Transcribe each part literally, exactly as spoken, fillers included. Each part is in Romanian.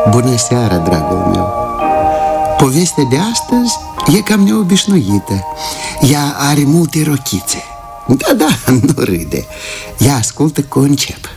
Bună seara, dragul meu. Povestea de astăzi e cam neobișnuită. Ea are multe rochițe. Da, da, nu râde. Ea ascultă cu încep.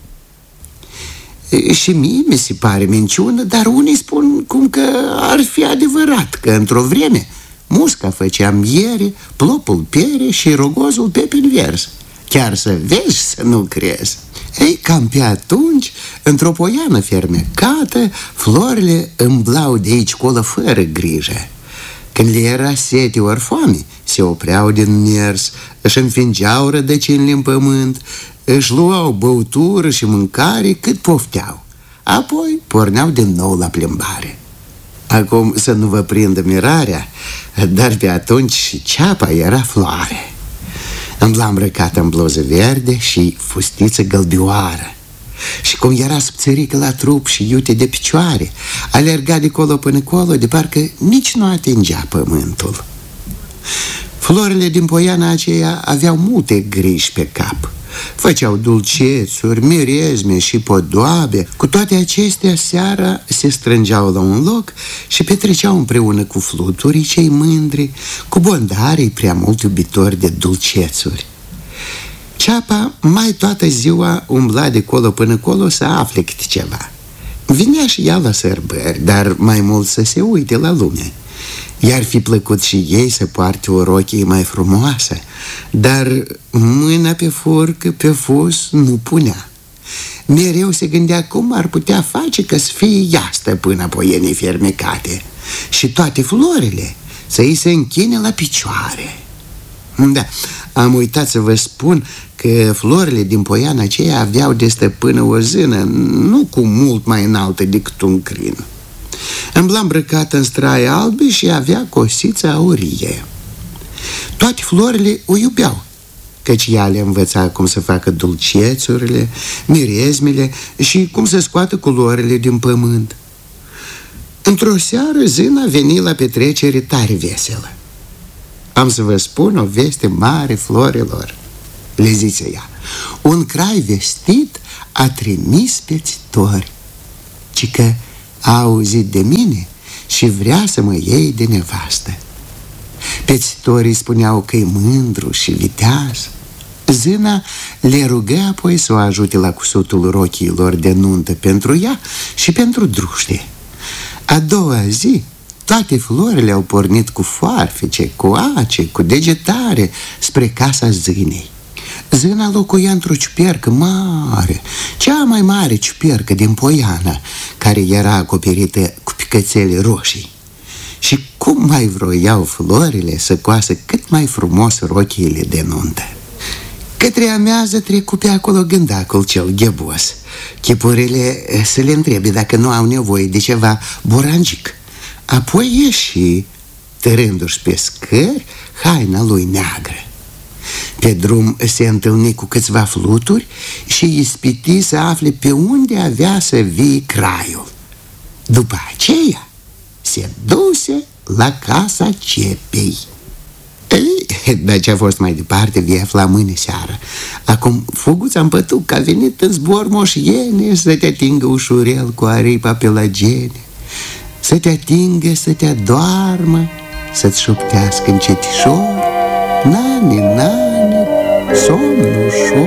Și mie mi se pare minciună, dar unii spun cum că ar fi adevărat, că într-o vreme musca făcea miere, plopul pere și rogozul pepeni vers. Chiar să vezi, să nu crezi. Ei, cam pe atunci, într-o poiană fermecată, florile îmblau de aici colă fără grijă. Când le era sete ori foame, se opreau din mers, își înfingeau rădăcinile în pământ, își luau băutură și mâncare cât pofteau. Apoi porneau din nou la plimbare. Acum să nu vă prindă mirarea, dar pe atunci și ceapa era floare. Îmbla îmbrăcată în bluză verde și fustiță gălbioară. Și cum era subțărică la trup și iute de picioare, alerga de colo până colo, de parcă nici nu atingea pământul. Florile din poiana aceea aveau multe griji pe cap. Făceau dulcețuri, mirezme și podoabe. Cu toate acestea, seara se strângeau la un loc și petreceau împreună cu fluturii cei mândri, cu bondarii prea mult iubitori de dulcețuri. Ceapa mai toată ziua umbla de colo până colo să afle câte ceva. Vinea și ea la sărbări, dar mai mult să se uite la lume. I-ar fi plăcut și ei să poarte o rochie mai frumoasă, dar mâna pe forcă, pe fus, nu punea. Mereu se gândea cum ar putea face ca să fie ea stăpâna poienei fermecate și toate florile să îi se închine la picioare. Da, am uitat să vă spun că florile din poiana aceea aveau de stăpână o zână, nu cu mult mai înaltă decât un crin. Îmbla îmbrăcată în straie albe și avea cosiță aurie. Toate florile o iubeau, căci ea le învăța cum să facă dulcețurile, mirezmele și cum să scoată culorile din pământ. Într-o seară, zâna veni la petrecere tare veselă. Am să vă spun o veste mare florilor, le zice ea. Un crai vestit a trimis pețitori, ci că a auzit de mine și vrea să mă iei de nevastă. Pețitorii spuneau că-i mândru și viteaz. Zâna le rugă apoi să o ajute la cusutul rochiilor de nuntă pentru ea și pentru druște. A doua zi, toate florile au pornit cu foarfece, cu ace, cu degetare spre casa zânei. Zâna locuia într-o ciupercă mare, cea mai mare ciupercă din poiană, care era acoperită cu picățele roșii. Și cum mai vroiau florile să coasă cât mai frumos rochiile de nuntă. Către amiază trecu pe acolo gândacul cel ghebos. Chipurile să le întrebe dacă nu au nevoie de ceva borangic. Apoi ieși, târându-și pe scări haina lui neagră. Pe drum se întâlni cu câțiva fluturi și ispiti să afle pe unde avea să vie craiul. După aceea se duse la casa cepei. Ei, dar ce-a fost mai departe vei afla mâine seară. Acum Fuguța în pătuc a venit în zbor moșiene să te atingă ușurel cu aripa pelagene, să te atingă, să te adoarmă, să-ți șoptească încetișor: nani, nani, somn ușor.